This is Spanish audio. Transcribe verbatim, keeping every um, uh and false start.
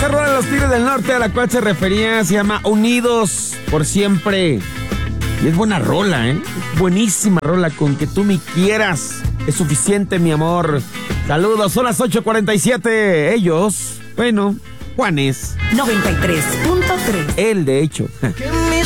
Esta rola de los Tigres del Norte a la cual se refería se llama Unidos por Siempre. Y es buena rola, ¿eh? Buenísima rola, con que tú me quieras es suficiente, mi amor. Saludos, son las ocho cuarenta y siete. Ellos, bueno, Juanes. noventa y tres punto tres. Él, de hecho.